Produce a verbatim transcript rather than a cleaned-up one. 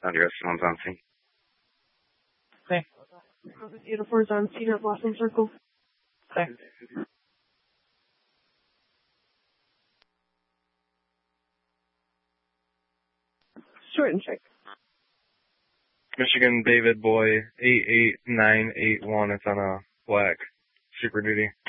Andreas, someone's on scene. Okay. Uniforms on Cedar Blossom Circle. Okay. Short and check. Michigan David Boy eight eight nine eight one. It's on a black Super Duty.